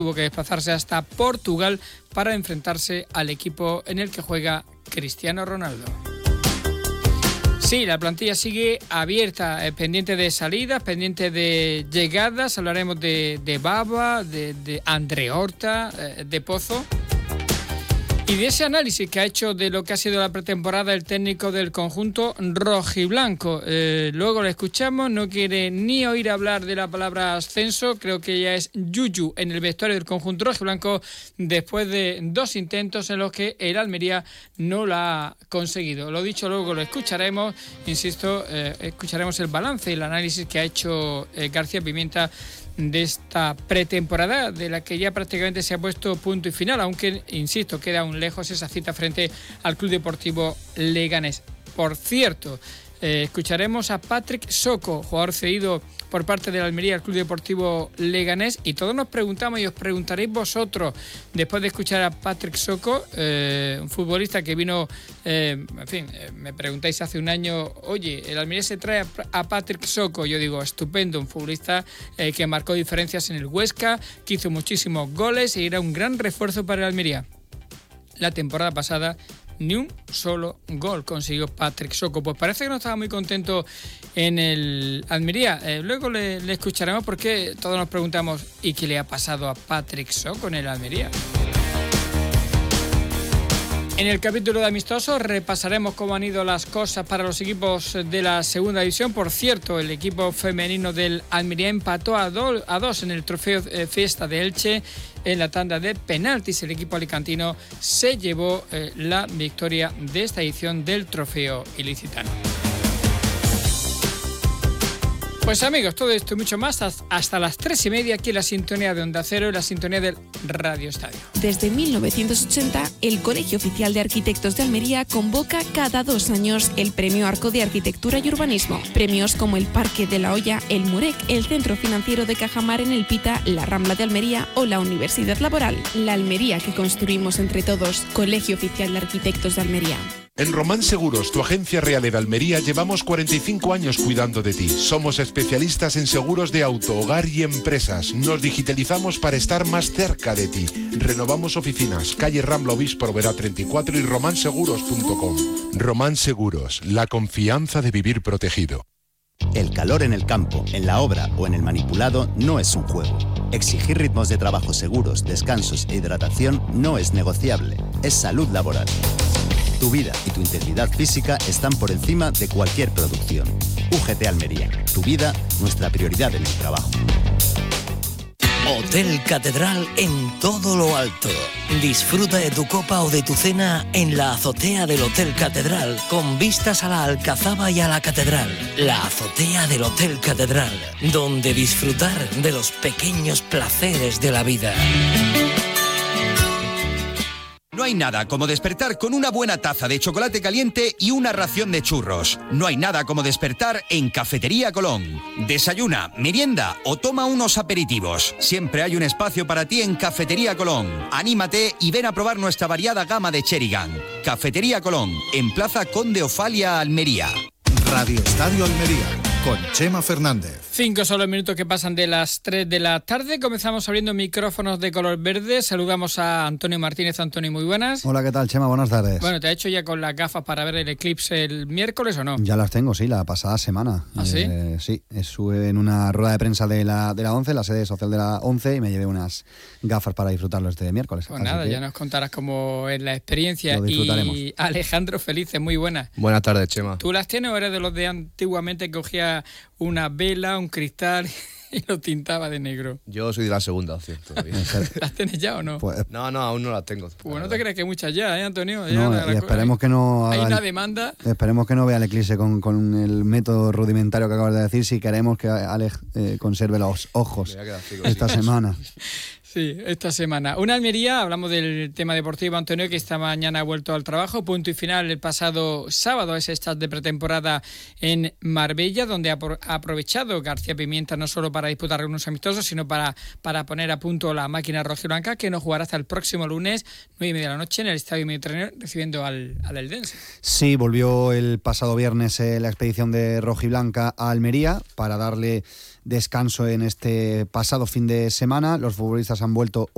tuvo que desplazarse hasta Portugal para enfrentarse al equipo en el que juega Cristiano Ronaldo. Sí, la plantilla sigue abierta, pendiente de salidas, pendiente de llegadas. Hablaremos de Baba, de André Horta, de Pozo. Y de ese análisis que ha hecho de lo que ha sido la pretemporada el técnico del conjunto rojiblanco. Luego lo escuchamos, no quiere ni oír hablar de la palabra ascenso, creo que ya es yuyu en el vestuario del conjunto rojiblanco después de 2 intentos en los que el Almería no la ha conseguido. Lo dicho, luego lo escucharemos, insisto, escucharemos el balance y el análisis que ha hecho García Pimienta de esta pretemporada, de la que ya prácticamente se ha puesto punto y final, aunque, insisto, queda aún lejos esa cita frente al Club Deportivo Leganés. Por cierto, escucharemos a Patrick Soko, jugador cedido por parte de la Almería al Club Deportivo Leganés, y todos nos preguntamos, y os preguntaréis vosotros, después de escuchar a Patrick Soko, un futbolista que vino, me preguntáis hace un año, oye, el Almería se trae a Patrick Soko. Yo digo, estupendo, un futbolista que marcó diferencias en el Huesca, que hizo muchísimos goles y era un gran refuerzo para el Almería. La temporada pasada ni un solo gol consiguió Patrick Soko. Pues parece que no estaba muy contento en el Almería. Luego le escucharemos porque todos nos preguntamos, ¿y qué le ha pasado a Patrick Soko en el Almería? En el capítulo de amistosos repasaremos cómo han ido las cosas para los equipos de la segunda división. Por cierto, el equipo femenino del Almería empató a 2 en el trofeo Fiesta de Elche en la tanda de penaltis. El equipo alicantino se llevó la victoria de esta edición del trofeo ilicitano. Pues amigos, todo esto y mucho más hasta las 3:30 aquí en la sintonía de Onda Cero y la sintonía del Radio Estadio. Desde 1980, el Colegio Oficial de Arquitectos de Almería convoca cada 2 años el Premio Arco de Arquitectura y Urbanismo. Premios como el Parque de la Hoya, el Murec, el Centro Financiero de Cajamar en El Pita, la Rambla de Almería o la Universidad Laboral. La Almería que construimos entre todos. Colegio Oficial de Arquitectos de Almería. En Román Seguros, tu agencia real en Almería, llevamos 45 años cuidando de ti. Somos especialistas en seguros de auto, hogar y empresas. Nos digitalizamos para estar más cerca de ti. Renovamos oficinas, calle Rambla Obispo Oberá 34 y romanseguros.com. Román Seguros, la confianza de vivir protegido. El calor en el campo, en la obra o en el manipulado no es un juego. Exigir ritmos de trabajo seguros, descansos e hidratación no es negociable. Es salud laboral. Tu vida y tu integridad física están por encima de cualquier producción. UGT Almería. Tu vida, nuestra prioridad en el trabajo. Hotel Catedral en todo lo alto. Disfruta de tu copa o de tu cena en la azotea del Hotel Catedral, con vistas a la Alcazaba y a la Catedral. La azotea del Hotel Catedral, donde disfrutar de los pequeños placeres de la vida. No hay nada como despertar con una buena taza de chocolate caliente y una ración de churros. No hay nada como despertar en Cafetería Colón. Desayuna, merienda o toma unos aperitivos. Siempre hay un espacio para ti en Cafetería Colón. Anímate y ven a probar nuestra variada gama de Cherigan. Cafetería Colón, en Plaza Conde Ofalia, Almería. Radio Estadio Almería, con Chema Fernández. 5 son los minutos que pasan de las 3 de la tarde. Comenzamos abriendo micrófonos de color verde. Saludamos a Antonio Martínez. Antonio, muy buenas. Hola, ¿qué tal, Chema? Buenas tardes. Bueno, ¿te ha hecho ya con las gafas para ver el eclipse el miércoles o no? Ya las tengo, sí, la pasada semana. ¿Ah, sí? Sí, estuve en una rueda de prensa de la ONCE, la sede social de la ONCE, y me llevé unas gafas para disfrutarlo este miércoles. Pues nada, ya nos contarás cómo es la experiencia. Lo disfrutaremos. Y Alejandro Felices, muy buenas. Buenas tardes, Chema. ¿Tú las tienes o eres de los de antiguamente que cogía una vela, un cristal y lo tintaba de negro? Yo soy de la segunda opción todavía. ¿Las tienes ya o no? Pues, no, aún no las tengo. Pues no te crees que muchas ya, Antonio? Ya no, y esperemos que no hay una demanda. Esperemos que no vea el eclipse con el método rudimentario que acabas de decir, si queremos que Alex conserve los ojos esta semana. Sí, esta semana. Una Almería, hablamos del tema deportivo, Antonio, que esta mañana ha vuelto al trabajo. Punto y final el pasado sábado, ese start de pretemporada en Marbella, donde ha aprovechado García Pimienta no solo para disputar unos amistosos, sino para poner a punto la máquina rojiblanca, que no jugará hasta el próximo lunes, 9:30 de la noche, en el Estadio Mediterráneo, recibiendo al Eldense. Sí, volvió el pasado viernes la expedición de rojiblanca a Almería para darle descanso en este pasado fin de semana. Los futbolistas han vuelto